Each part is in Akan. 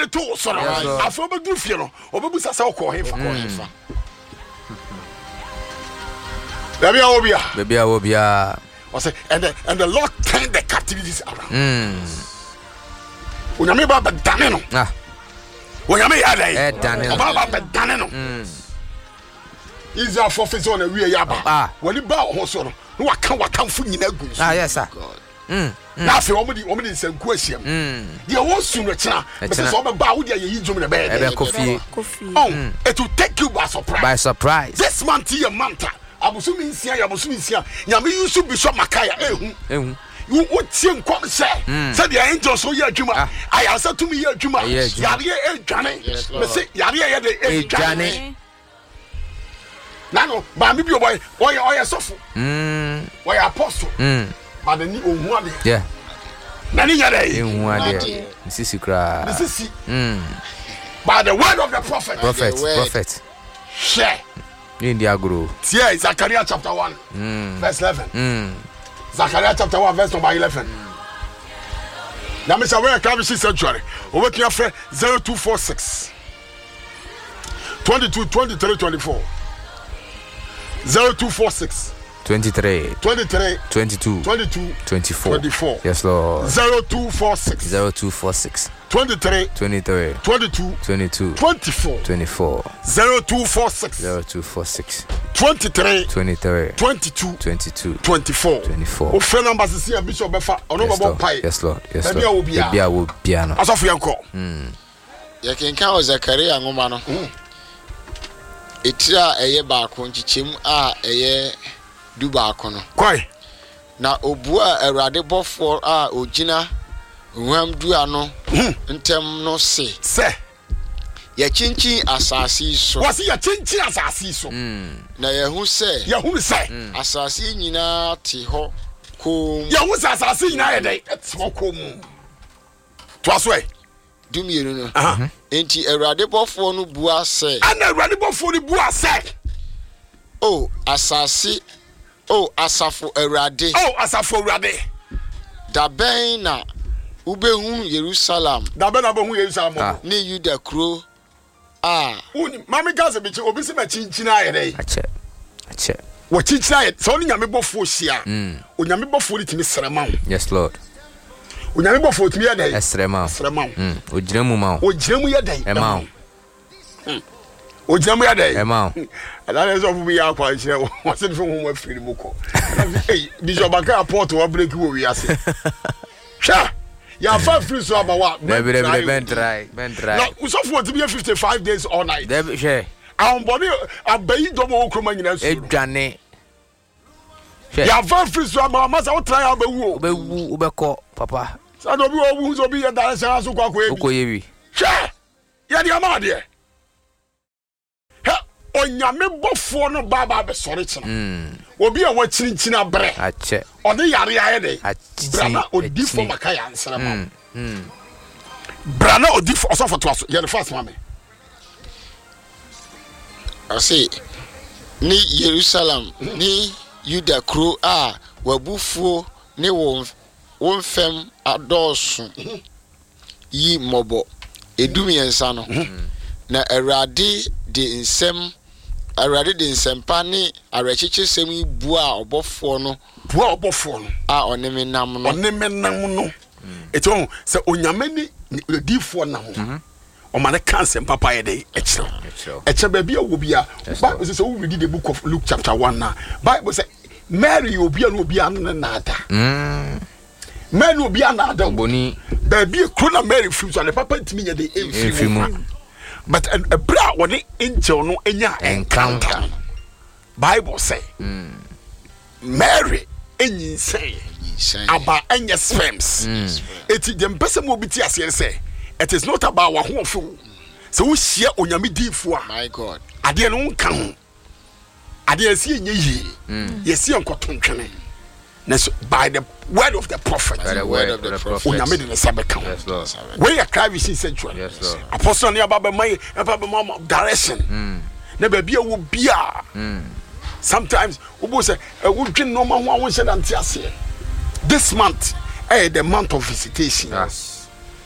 the two so I feel be do fie no obebu sasa ko hefa Baby Obia. And the Lord turned the captivities around. Unyame ba dane no. Unyame ya dai. Baba ba dane no. Israel for face on a we yaba. When you ba ho so no, no waka fu nyina gu. Yes sir. Na fe omudi nsanku ahiem. De wo su no kira. Because so be ba wo de yi dwom na be. Kofi. Oh, it will take you by surprise. By surprise. This month here month. Abusumi nsia nyame yusu bishop makaya ehu you wotie nkom say the angels so ye adwuma ayasa tumi ye adwuma yare edwane me say yare ye de edwane nano ba mi bi boy oye sofo oye apostle ba the ni ohun ade yeah nani yare ehun ade misisi kra misisi by the word of the prophet share in the agro. Yeah, Zechariah chapter 1, verse 11. Zechariah chapter 1, verse number 11. Now, Mr. Where can we see sanctuary? Over here, 0246 22 23 24. 0246 23 22 24. Yes, Lord. 0246 23 22 24. 0246 23 22 24. O friend number is here, Bishop Befa. Yes, Lord. Bia will be an Asafu yanko. Ya kenka Zakaria ngoma no. Etira eye ba ko nchichim a eye du ba ko no. Kwai. Na obua Awurade bofo a ogina Nwam du ano ntem no se ya chinchin asasi so wasi ya chinchin asasi so na yahu se asasi nyina te ho kom yahu se asasi nyina ye dai te ho kom to aso e dumienu no enti Awurade bofo no bua se ana Awurade bofo no bua se oh asasi asafo Awurade da ben na Ubehu Jerusalem. Dabena bohu Jerusalem. Ni Yuda kro. Uni mami gaze bichi obi se ma chinchina ayere. Ache. Wo chinchina ayere. So ni nyame bofo hia. Onyame bofo ni timi srema. Yes Lord. Onyame bofo timi ye dai. Srema. Ogiramu ma. Ogiramu ye dai. Ema. Ogiramu ye dai. Ema. Ala so fu bi ya kwa hire. Wo se fu hu afiri mu ko. Hey, Bishop Aka port wo break wo wi ase. Sha. Ya fa free so about what? Ben try. Now, we so for to be 55 days all night. Deb share. Our body abayi domo okuma nyina so. Edwane. Ya fa free so about masa we try abawu. Obewu obeko papa. Sa do bi owu so bi ya direction aso kwa kwa ebi. Okoyewi. Sha. Ya di amade. Ha, onyame bofo no baba be sori china. Obi a wa chinchina bre. Ache. Ode yare aye de. Brana odi fo makaya ansana ma. Brana odi fo so for to aso. Ye the first mama. I say ni Jerusalem ni Yuda kro wabufuo ni won fem adosu yi mobo edumiensa no na Awurade de nsempa ni arechiche semi bua obofo no oneme nam no eto se onyame ni odifo na ho o mane cancer papa ye dey eche bia wo bia Bible say we read the book of Luke chapter 1 now. Bible say Mary obia no obia no nada Mary obia nada boni bia krona Mary free so the papa ntimi ye dey enfimu but a bra woni angel no enya encounter Bible say Mary enyin say aba enya sperms eti dem person mo biti ase say it is not about wa ho fo so wo hia onyame difo a my God ade no nka ho ade asi enye yi yesi enkotontwene by the word of the prophet onyame de sabeka we ya cry vision central apostle ne ababa mai mama direction na ba bia wo bia sometimes wo say wo dwen no ma ho awon she dante ase this month the month of visitation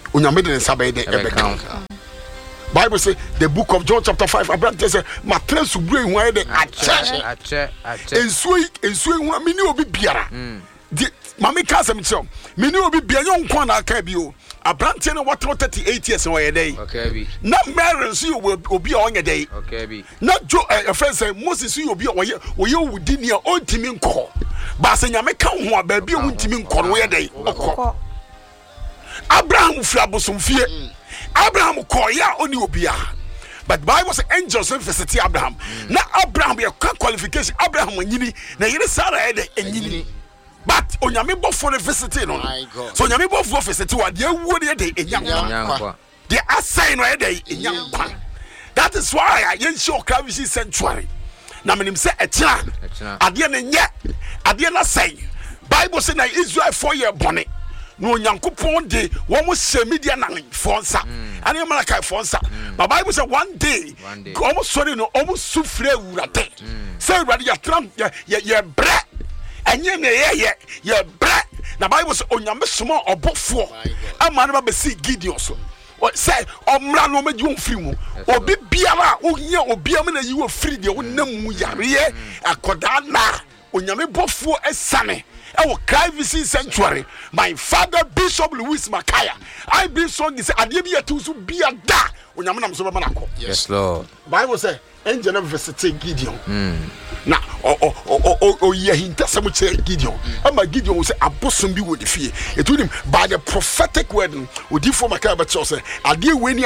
onyame de nsabe de ebeka Bible say the book of John chapter 5 Abraham say matre subure hu aye de ache ensuo hu amini obi biara di mama ka asem kire mini obi bia nyo nko na aka bi o Abraham no what 38 years why dey na Mary so obi a onye dey na jo friend say Moses so obi a oye wudi ne ontimi nko ba se nyame ka ho a ba bi ontimi nko no ye dey okọ Abraham fi abosomfie Abraham koya oni obia but Bible say angels visit Abraham na Abraham ye qualification Abraham nyini na yire Sarah de enyini but onyame bofo ne visit no so onyame bofo visit wa de awuo de enyankwa de assign no de enyankwa that is why I ensure Calvary Sanctuary na menim say etia ade ne nye ade na say Bible say na Israel 4 year bone no nyankopon de wo mo se media nan fonsa ani malaka fonsa but Bible say one day almost sorry no almost sufre wurate say wurade ya tram ye bre enye me ye bre na Bible say onyame somo obofo ama na be see Gideon so say omra no meji won free mu obi biara ohia obi am na yi wo free de wonam mu yare akoda na onyame bofo esane our Calvary Sanctuary, my father Bishop Louis Makaya. I believe song is Adebia to be a da when I'm so manako. Yes, Lord. Bible say angel visited Gideon. Now, yeah, he does some Gideon. And my Gideon was a bosom be with the fear. It told him by the prophetic word, would you form a Calvary Church? I deal winning.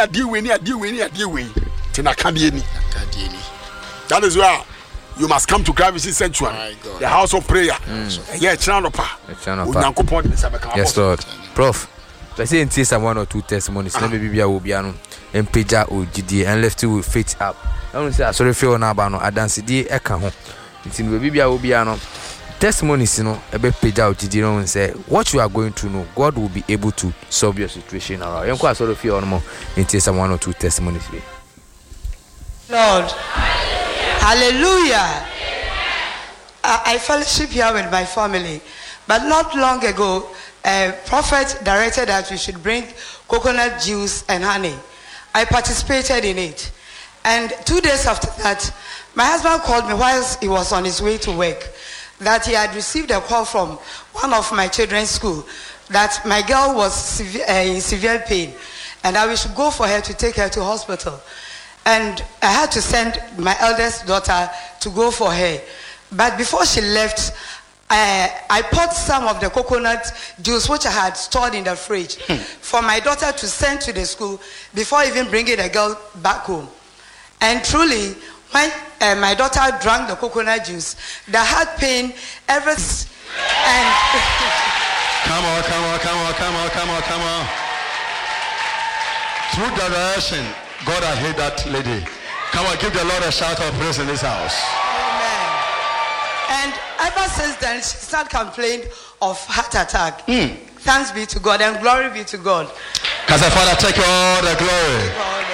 That is why. You must come to Calvary Sanctuary, the house of prayer. Yes, Lord. Prof, let's say in case one or two testimonies, let me be a Ubiano and Peja or GD and left you with faith up. I don't say, sorry, feel on Abano, I dance the Ekaho. It's in Bibia Ubiano. Testimonies, you know, a bit Peja or GD and say, what you are going to know, God will be able to solve your situation around. I'm quite sorry, feel on more in case one or two testimonies. Lord. Hallelujah. I fellowship here with my family, but not long ago, a prophet directed that we should bring coconut juice and honey. I participated in it. And 2 days after that, my husband called me whilst he was on his way to work that he had received a call from one of my children's school that my girl was in severe pain and that we should go for her to take her to hospital. And I had to send my eldest daughter to go for her. But before she left, I poured some of the coconut juice which I had stored in the fridge for my daughter to send to the school before even bringing the girl back home. And truly, when my daughter drank the coconut juice, the heart pain, everything. And come on. Through direction. God, I hate that lady. Come on, give the Lord a shout of praise in this house. Amen. And ever since then, she started complaining of heart attack. Thanks be to God and glory be to God. Because the Father take all the glory.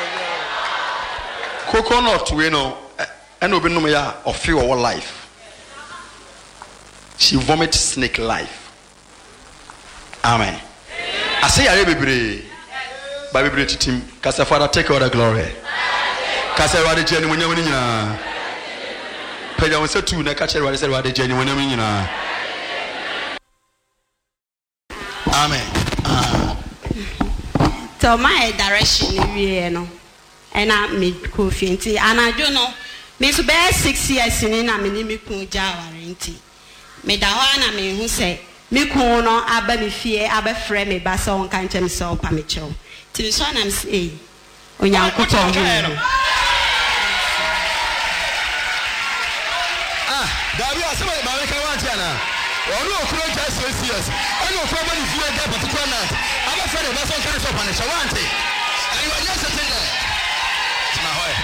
Coconut, you know, and we know of your life. She vomit snake life. Amen. I say, I baby. Bible bring to him. Cause the Father take all the glory. Cause I rather journey when you're winning. Pay down so two. Na catch I rather journey when you're winning. Amen. So my direction, you know, and I made coffee and I don't know. Me so be 6 years in na me ni me kun jawa renti. Me da ho na me hu say me kun no aba me fie aba frɛ me ba so on kan chem so pa me chew. Ti so na me say onyankopɔ ho. Dabi asema ba me kan wan tiana. Onu okuro just 6 years. Onu okuro ba ni fie get particular night. Aba frɛ me ba so kan so pa me chew wan ti. And you are just sitting there. It's my hoy.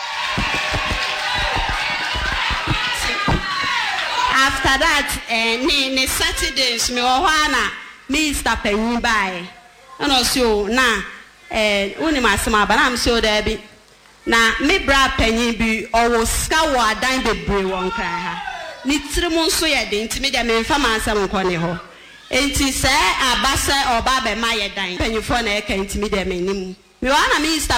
After that, ni Saturdays me ohana Mr. Penny by. And also na uni masema ba na am so there bi. Na me bra Penny bi owo ska wo adan bebre won kran ha. Ni tiri mu nso ye de ntimi de me mfa mansam nko ne ho. enti sɛ abasɛ oba be ma ye dan panyufo na e ka ntimi de menim me wana minister